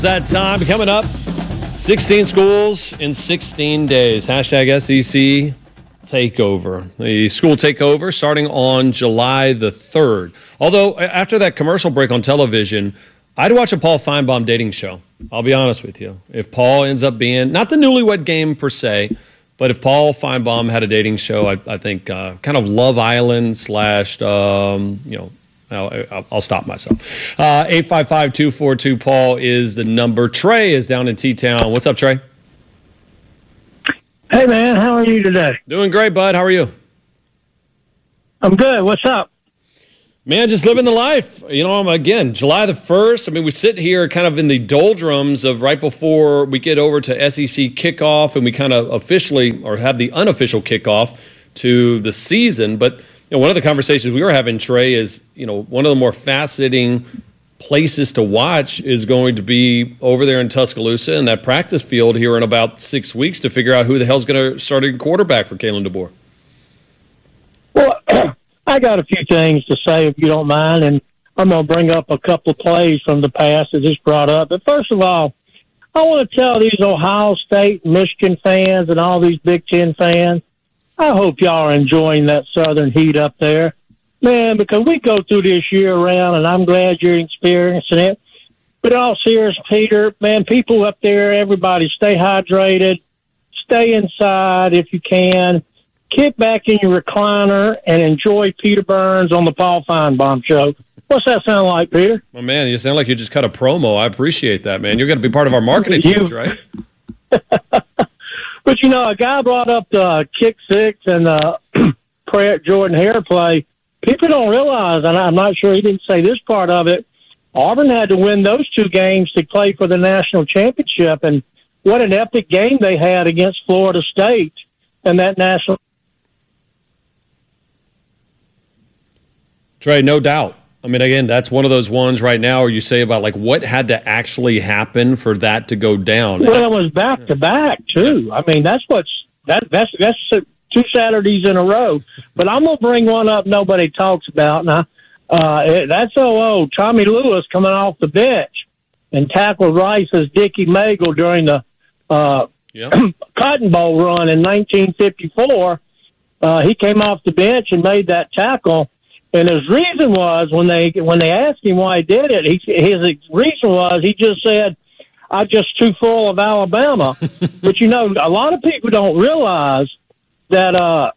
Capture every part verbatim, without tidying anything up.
That time coming up. sixteen schools in sixteen days. Hashtag S E C takeover. The school takeover starting on July the third. Although after that commercial break on television, I'd watch a Paul Feinbaum dating show. I'll be honest with you. If Paul ends up being, not the Newlywed Game per se, but if Paul Feinbaum had a dating show, I, I think uh, kind of Love Island slash, um, you know, I'll, I'll stop myself. Uh, eight five five, two four two, Paul is the number. Trey is down in T-Town. What's up, Trey? Hey, man. How are you today? Doing great, bud. How are you? I'm good. What's up? Man, just living the life. You know, I'm again, July the first. I mean, we sit here kind of in the doldrums of right before we get over to S E C kickoff, and we kind of officially, or have the unofficial kickoff to the season. But you know, one of the conversations we were having, Trey, is, you know, one of the more fascinating places to watch is going to be over there in Tuscaloosa in that practice field here in about six weeks to figure out who the hell's going to start at quarterback for Kalen DeBoer. Well, I got a few things to say, if you don't mind, and I'm going to bring up a couple of plays from the past that just brought up. But first of all, I want to tell these Ohio State, Michigan fans, and all these Big Ten fans, I hope y'all are enjoying that southern heat up there. Man, because we go through this year round, and I'm glad you're experiencing it. But all serious, Peter, man, people up there, everybody stay hydrated, stay inside if you can, kick back in your recliner, and enjoy Peter Burns on the Paul Feinbaum Show. What's that sound like, Peter? Well, man, you sound like you just cut a promo. I appreciate that, man. You're going to be part of our marketing team, right? But, you know, a guy brought up the kick six and the Jordan Hare play. People don't realize, and I'm not sure he didn't say this part of it, Auburn had to win those two games to play for the national championship, and what an epic game they had against Florida State and that national. Trey, no doubt. I mean, again, that's one of those ones right now where you say about, like, what had to actually happen for that to go down. Well, it was back to back too. I mean, that's what's that that's that's two Saturdays in a row. But I'm gonna bring one up nobody talks about now. Uh, it, that's so old. Tommy Lewis coming off the bench and tackled Rice's Dickie Magle during the uh, yep. Cotton Bowl run in nineteen fifty-four. Uh, he came off the bench and made that tackle. And his reason was, when they when they asked him why he did it, he, his reason was he just said, "I'm just too full of Alabama." But, you know, a lot of people don't realize that, uh,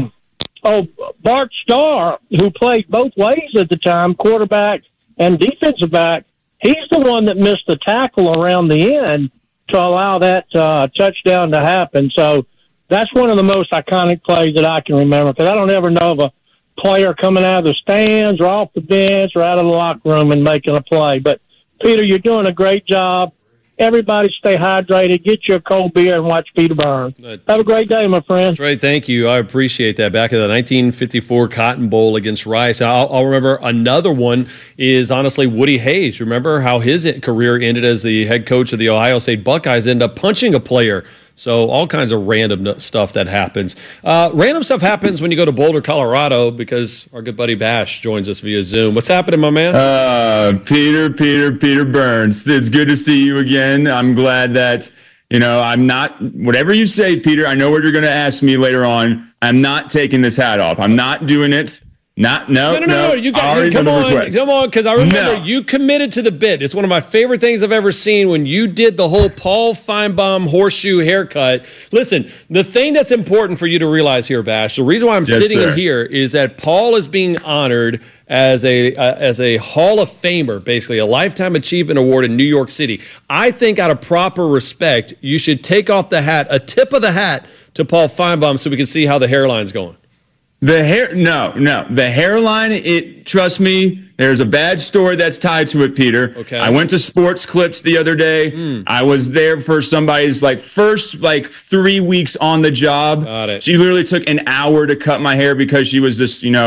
oh, Bart Starr, who played both ways at the time, quarterback and defensive back, he's the one that missed the tackle around the end to allow that uh, touchdown to happen. So that's one of the most iconic plays that I can remember, because I don't ever know of a player coming out of the stands or off the bench or out of the locker room and making a play. But, Peter, you're doing a great job. Everybody stay hydrated. Get you a cold beer and watch Peter Burns. Uh, Have a great day, my friend. Great, thank you. I appreciate that. Back in the nineteen fifty-four Cotton Bowl against Rice. I'll, I'll remember another one is, honestly, Woody Hayes. Remember how his career ended as the head coach of the Ohio State Buckeyes, ended up punching a player. So all kinds of random stuff that happens. Uh, random stuff happens when you go to Boulder, Colorado, because our good buddy Bash joins us via Zoom. What's happening, my man? Uh, Peter, Peter, Peter Burns. It's good to see you again. I'm glad that, you know, I'm not, whatever you say, Peter, I know what you're going to ask me later on. I'm not taking this hat off. I'm not doing it. Not no no no no, no. You got you, come on request. come on because I remember no. you committed to the bit. It's one of my favorite things I've ever seen when you did the whole Paul Feinbaum horseshoe haircut. Listen, the thing that's important for you to realize here, Bash, the reason why I'm yes, sitting sir. in here is that Paul is being honored as a uh, as a Hall of Famer, basically a Lifetime Achievement Award in New York City. I think out of proper respect, you should take off the hat, a tip of the hat to Paul Feinbaum, so we can see how the hairline's going. The hair, no, no. The hairline, it, trust me, there's a bad story that's tied to it, Peter. Okay. I went to Sports Clips the other day. Mm. I was there for somebody's, like, first, like, three weeks on the job. Got it. She literally took an hour to cut my hair because she was just, you know,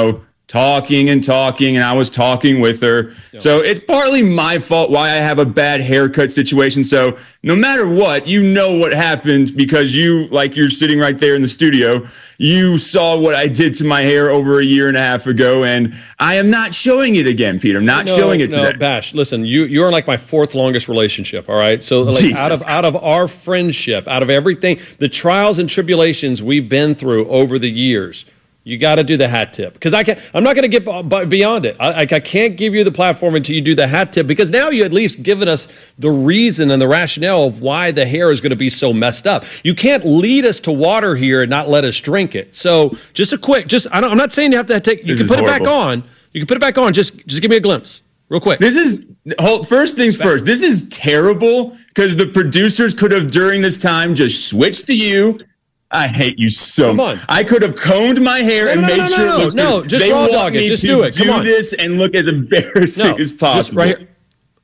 talking and talking, and I was talking with her. Yeah. So it's partly my fault why I have a bad haircut situation. So no matter what, you know what happened because you, like you're sitting right there in the studio, you saw what I did to my hair over a year and a half ago, and I am not showing it again, Peter. I'm not no, showing it no, today. Bash, listen, you you're in like my fourth longest relationship, all right? So like out of out of our friendship, out of everything, the trials and tribulations we've been through over the years, you got to do the hat tip because I can. I'm not going to get beyond it. I, I can't give you the platform until you do the hat tip because now you at least given us the reason and the rationale of why the hair is going to be so messed up. You can't lead us to water here and not let us drink it. So just a quick, just I don't, I'm not saying you have to take. You this can put horrible. it back on. You can put it back on. Just just give me a glimpse, real quick. This is first things first. This is terrible because the producers could have during this time just switched to you. I hate you so much. I could have combed my hair no, and no, made no, no, sure no, it looks no, good. Just they raw want dog me it. Just to do it. Come do on. this and look as embarrassing no, as possible. Right here.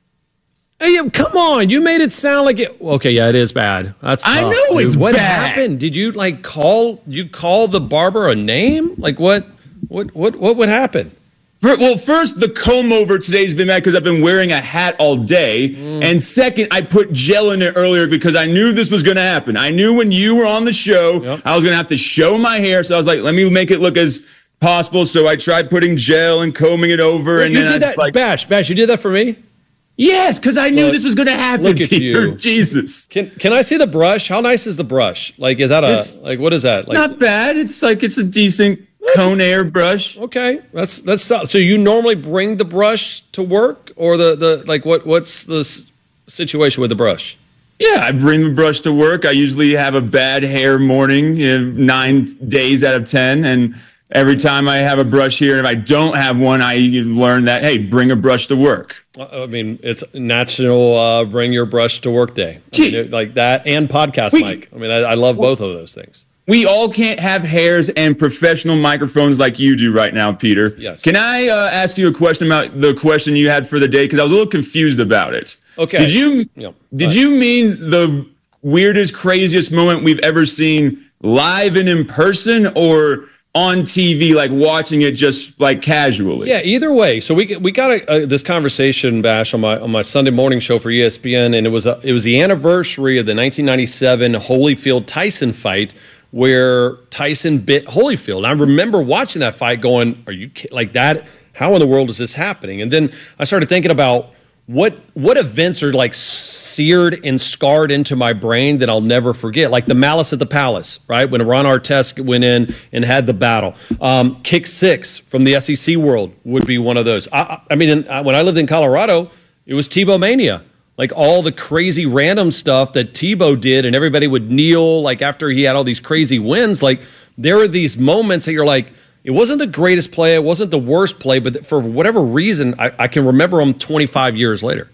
Hey, come on! You made it sound like it. Okay, yeah, it is bad. That's tough, I know dude. it's what bad. happened? Did you like call? You call the barber a name? Like what? What? What? What would happen? Well, first, the comb over today has been bad because I've been wearing a hat all day. Mm. And second, I put gel in it earlier because I knew this was going to happen. I knew when you were on the show, yep. I was going to have to show my hair. So I was like, let me make it look as possible. So I tried putting gel and combing it over. Well, and you then did I that, just like, Bash, Bash, you did that for me? Yes, because I knew look, this was going to happen, look at Peter. You. Jesus. Can can I see the brush? How nice is the brush? Like, is that a, it's like, what is that? Like, not bad. It's like, it's a decent Conair brush. Okay, that's that's so. You normally bring the brush to work, or the, the like what what's the situation with the brush? Yeah, I bring the brush to work. I usually have a bad hair morning, you know, nine days out of ten, and every time I have a brush here, and if I don't have one, I learn that hey, bring a brush to work. I mean, it's National uh, Bring Your Brush to Work Day, I mean, like that, and podcast we, mic. I mean, I, I love both of those things. We all can't have hairs and professional microphones like you do right now, Peter. Yes. Can I uh, ask you a question about the question you had for the day? Because I was a little confused about it. Okay. Did you yep. did right. you mean the weirdest, craziest moment we've ever seen live and in person, or on T V, like watching it just like casually? Yeah, either way. So we we got a, a, this conversation, Bash, on my on my Sunday morning show for E S P N, and it was a, it was the anniversary of the nineteen ninety-seven Holyfield Tyson fight, where Tyson bit Holyfield. And I remember watching that fight going, are you like that? How in the world is this happening? And then I started thinking about what what events are like seared and scarred into my brain that I'll never forget. Like the Malice at the Palace, right? When Ron Artest went in and had the battle. Um, Kick Six from the S E C world would be one of those. I, I mean, in, when I lived in Colorado, it was Tebow Mania. Like all the crazy random stuff that Tebow did, and everybody would kneel like after he had all these crazy wins. Like there are these moments that you're like, it wasn't the greatest play, it wasn't the worst play, but for whatever reason, I, I can remember them twenty-five years later.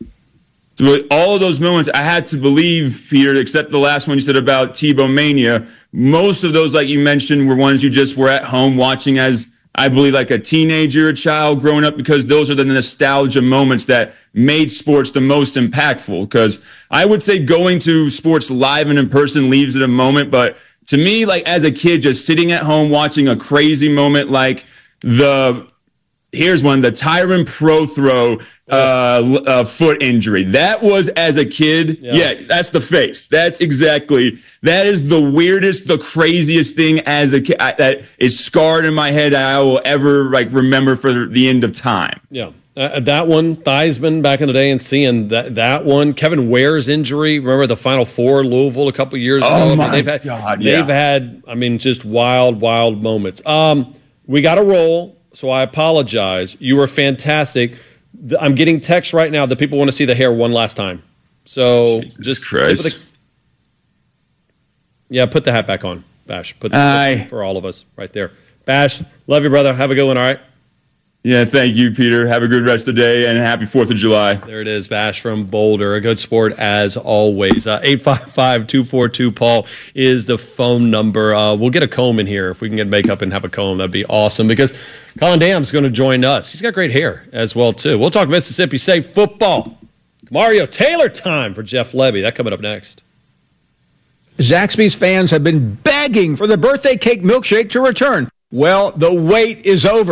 So all of those moments, I had to believe, Peter, except the last one you said about Tebow Mania. Most of those, like you mentioned, were ones you just were at home watching as, I believe, like a teenager, a child growing up, because those are the nostalgia moments that made sports the most impactful. Because I would say going to sports live and in person leaves it a moment. But to me, like as a kid, just sitting at home watching a crazy moment like the, here's one, the Tyron Prothro uh, uh, foot injury. That was as a kid. Yeah. yeah, that's the face. That's exactly, that is the weirdest, the craziest thing as a kid that is scarred in my head I will ever like remember for the end of time. Yeah. Uh, that one, Theismann back in the day, and seeing that that one, Kevin Ware's injury. Remember the Final Four, Louisville, a couple years ago. Oh I my mean, they've had, God! Yeah. They've had, I mean, just wild, wild moments. Um, we got to roll, so I apologize. You were fantastic. I'm getting texts right now that people want to see the hair one last time. So Jesus just Christ. The, yeah, put the hat back on, Bash. Put the Aye. for all of us right there. Bash, love you, brother. Have a good one. All right. Yeah, thank you, Peter. Have a good rest of the day, and happy fourth of July. There it is, Bash from Boulder. A good sport as always. Uh, eight five five, two four two, Paul is the phone number. Uh, we'll get a comb in here. If we can get makeup and have a comb, that'd be awesome, because Colin Dam's going to join us. He's got great hair as well, too. We'll talk Mississippi State football. Mario Taylor time for Jeff Levy. That coming up next. Zaxby's fans have been begging for the birthday cake milkshake to return. Well, the wait is over.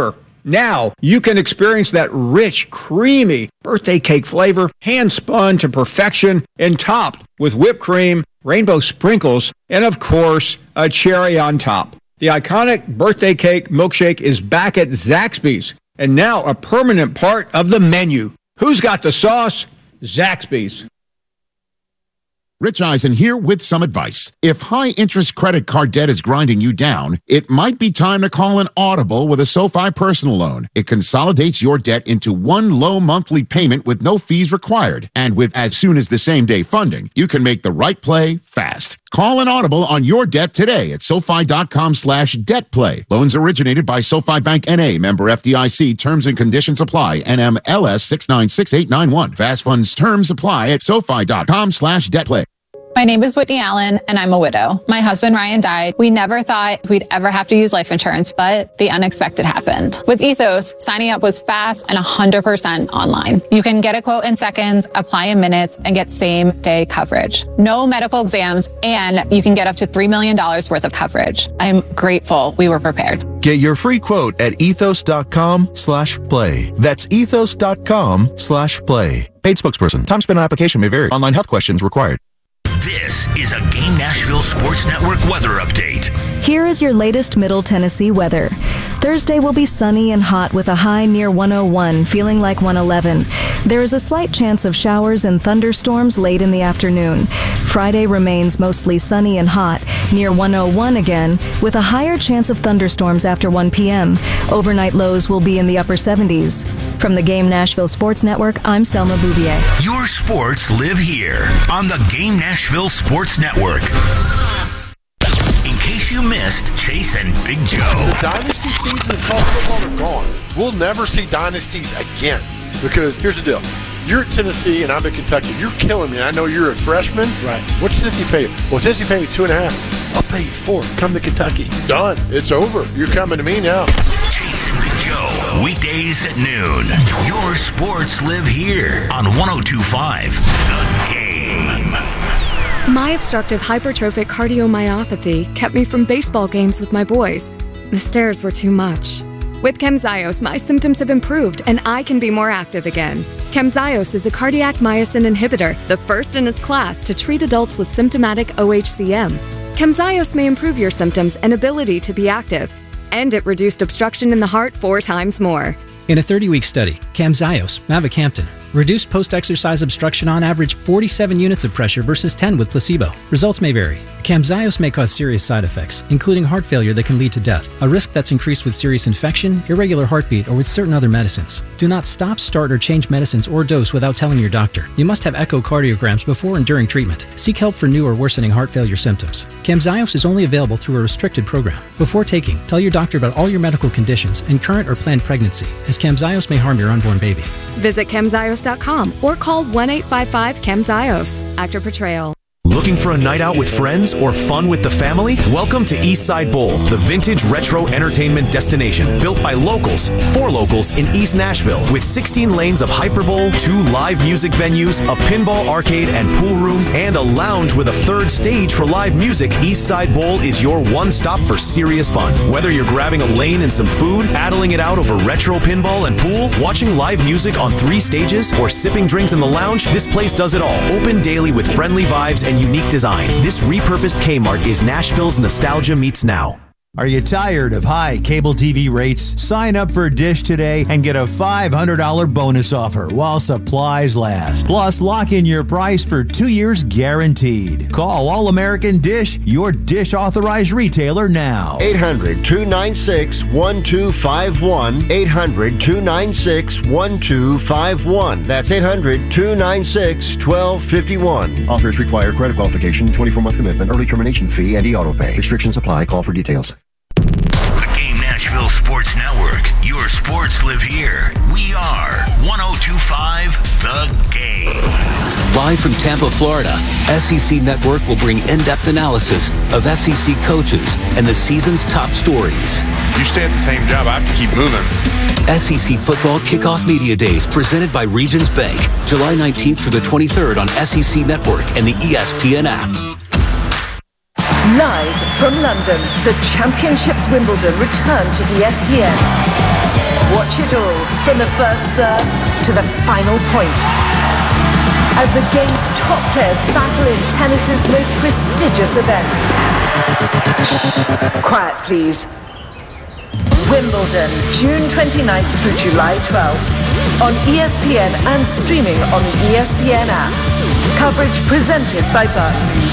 Now you can experience that rich, creamy birthday cake flavor, hand-spun to perfection and topped with whipped cream, rainbow sprinkles, and of course, a cherry on top. The iconic birthday cake milkshake is back at Zaxby's and now a permanent part of the menu. Who's got the sauce? Zaxby's. Rich Eisen here with some advice. If high-interest credit card debt is grinding you down, it might be time to call an Audible with a SoFi personal loan. It consolidates your debt into one low monthly payment with no fees required. And with as soon as the same day funding, you can make the right play fast. Call an Audible on your debt today at SoFi.com slash debt play. Loans originated by SoFi Bank N A, member F D I C. Terms and conditions apply. N M L S six nine six eight nine one. Fast funds terms apply at SoFi.com slash debt play. My name is Whitney Allen, and I'm a widow. My husband, Ryan, died. We never thought we'd ever have to use life insurance, but the unexpected happened. With Ethos, signing up was fast and one hundred percent online. You can get a quote in seconds, apply in minutes, and get same-day coverage. No medical exams, and you can get up to three million dollars worth of coverage. I'm grateful we were prepared. Get your free quote at ethos.com slash play. That's ethos.com slash play. Paid spokesperson. Time spent on application may vary. Online health questions required. This is a Game Nashville Sports Network weather update. Here is your latest Middle Tennessee weather. Thursday will be sunny and hot with a high near one oh one, feeling like one eleven. There is a slight chance of showers and thunderstorms late in the afternoon. Friday remains mostly sunny and hot, near one oh one again, with a higher chance of thunderstorms after one p.m. Overnight lows will be in the upper seventies. From the Game Nashville Sports Network, I'm Selma Bouvier. Your sports live here on the Game Nashville Sports Network. In case you missed Chase and Big Joe. The dynasty seasons of college football are gone. We'll never see dynasties again. Because here's the deal. You're at Tennessee and I'm at Kentucky. You're killing me. I know you're a freshman. Right. What's Tennessee pay you? Well, Tennessee pay me two and a half. I'll pay you four. Come to Kentucky. Done. It's over. You're coming to me now. Chase and Big Joe. Weekdays at noon. Your sports live here on one oh two point five The Game. My obstructive hypertrophic cardiomyopathy kept me from baseball games with my boys. The stairs were too much. With Camzyos, my symptoms have improved and I can be more active again. Camzyos is a cardiac myosin inhibitor, the first in its class to treat adults with symptomatic O H C M. Camzyos may improve your symptoms and ability to be active, and it reduced obstruction in the heart four times more. In a thirty-week study, Camzyos, mavacamten, reduced post-exercise obstruction on average forty-seven units of pressure versus ten with placebo. Results may vary. Camzyos may cause serious side effects, including heart failure that can lead to death, a risk that's increased with serious infection, irregular heartbeat, or with certain other medicines. Do not stop, start, or change medicines or dose without telling your doctor. You must have echocardiograms before and during treatment. Seek help for new or worsening heart failure symptoms. Camzyos is only available through a restricted program. Before taking, tell your doctor about all your medical conditions and current or planned pregnancy, as Camzyos may harm your unborn baby. Visit camzyos dot com or call one eight five five camzyos. Actor portrayal. Looking for a night out with friends or fun with the family? Welcome to Eastside Bowl, the vintage retro entertainment destination built by locals for locals in East Nashville. With sixteen lanes of Hyperbowl, two live music venues, a pinball arcade and pool room, and a lounge with a third stage for live music, Eastside Bowl is your one stop for serious fun. Whether you're grabbing a lane and some food, battling it out over retro pinball and pool, watching live music on three stages, or sipping drinks in the lounge, this place does it all. Open daily with friendly vibes and unique design. This repurposed Kmart is Nashville's nostalgia meets now. Are you tired of high cable T V rates? Sign up for Dish today and get a five hundred dollars bonus offer while supplies last. Plus, lock in your price for two years guaranteed. Call All American Dish, your Dish authorized retailer now. eight hundred, two nine six, one two five one. eight hundred, two nine six, one two five one. That's eight hundred, two nine six, one two five one. Offers require credit qualification, twenty-four month commitment, early termination fee, and e-auto pay. Restrictions apply. Call for details. Nashville Sports Network. Your sports live here. We are one oh two point five The Game. Live from Tampa, Florida, S E C Network will bring in-depth analysis of S E C coaches and the season's top stories. You stay at the same job, I have to keep moving. S E C Football Kickoff Media Days presented by Regions Bank, July nineteenth through the twenty-third on S E C Network and the E S P N app. Live from London, the Championships Wimbledon return to E S P N. Watch it all from the first serve to the final point, as the game's top players battle in tennis's most prestigious event. Quiet, please. Wimbledon, June twenty-ninth through July twelfth, on E S P N and streaming on the E S P N app. Coverage presented by Barclays.